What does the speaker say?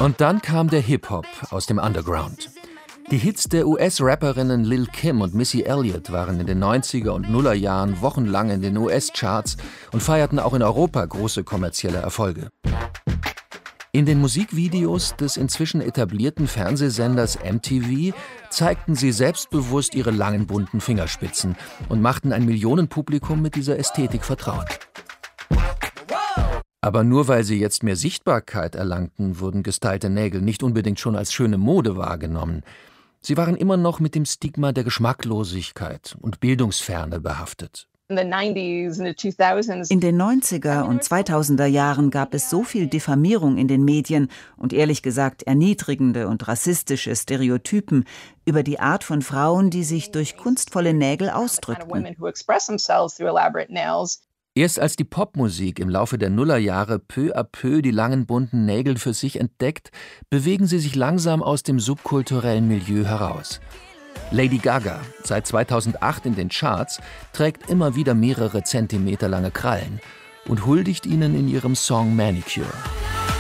Und dann kam der Hip-Hop aus dem Underground. Die Hits der US-Rapperinnen Lil' Kim und Missy Elliott waren in den 90er und Nullerjahren wochenlang in den US-Charts und feierten auch in Europa große kommerzielle Erfolge. In den Musikvideos des inzwischen etablierten Fernsehsenders MTV zeigten sie selbstbewusst ihre langen bunten Fingerspitzen und machten ein Millionenpublikum mit dieser Ästhetik vertraut. Aber nur weil sie jetzt mehr Sichtbarkeit erlangten, wurden gestylte Nägel nicht unbedingt schon als schöne Mode wahrgenommen. Sie waren immer noch mit dem Stigma der Geschmacklosigkeit und Bildungsferne behaftet. In den 90er und 2000er Jahren gab es so viel Diffamierung in den Medien und ehrlich gesagt erniedrigende und rassistische Stereotypen über die Art von Frauen, die sich durch kunstvolle Nägel ausdrückten. Erst als die Popmusik im Laufe der Nullerjahre peu à peu die langen bunten Nägel für sich entdeckt, bewegen sie sich langsam aus dem subkulturellen Milieu heraus. Lady Gaga, seit 2008 in den Charts, trägt immer wieder mehrere Zentimeter lange Krallen und huldigt ihnen in ihrem Song Manicure.